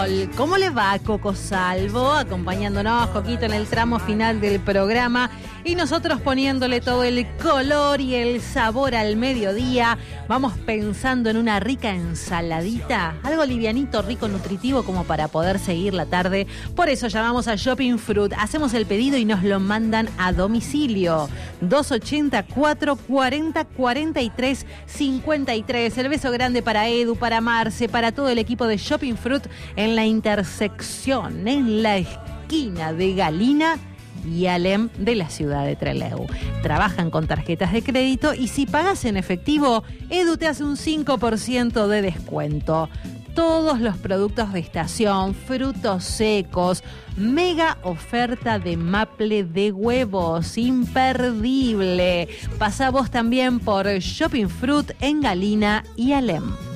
Sol. ¿Cómo le va, Coco Salvo? Acompañándonos, Coquito, en el tramo final del programa. Y nosotros poniéndole todo el color y el sabor al mediodía. Vamos pensando en una rica ensaladita. Algo livianito, rico, nutritivo, como para poder seguir la tarde. Por eso llamamos a Shopping Fruit. Hacemos el pedido y nos lo mandan a domicilio. 284 40 43 53. El beso grande para Edu, para Marce, para todo el equipo de Shopping Fruit en la intersección, en la esquina de Galina y Alem de la ciudad de Trelew. Trabajan con tarjetas de crédito y si pagas en efectivo, Edu te hace un 5% de descuento. Todos los productos de estación, frutos secos, mega oferta de maple de huevos, imperdible. Pasá vos también por Shopping Fruit en Galina y Alem.